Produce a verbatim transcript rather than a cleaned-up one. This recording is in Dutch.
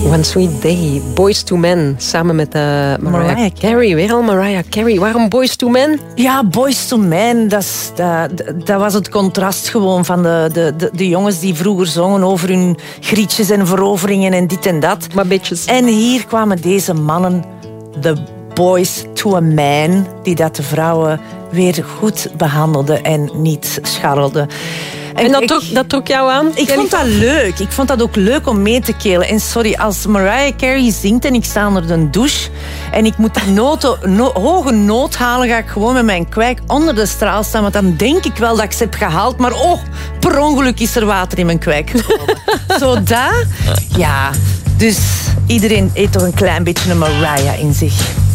One Sweet Day, Boyz two Men, samen met uh, Mariah, Mariah Carey. Weer al Mariah Carey. Waarom Boyz two Men? Ja, Boyz two Men, dat, is, dat, dat was het contrast gewoon van de, de, de, de jongens die vroeger zongen over hun grietjes en veroveringen en dit en dat. Maar bitches. En hier kwamen deze mannen, de Boyz to a Man, die dat de vrouwen weer goed behandelden en niet scharrelden. En, en dat, trok, dat trok jou aan? Ik vond dat leuk. Ik vond dat ook leuk om mee te kelen. En sorry, als Mariah Carey zingt en ik sta onder de douche en ik moet die noten, no, hoge noot halen, ga ik gewoon met mijn kwijk onder de straal staan. Want dan denk ik wel dat ik ze heb gehaald. Maar oh, per ongeluk is er water in mijn kwijk gekomen. Zo dat? Ja. Dus iedereen heeft toch een klein beetje een Mariah in zich.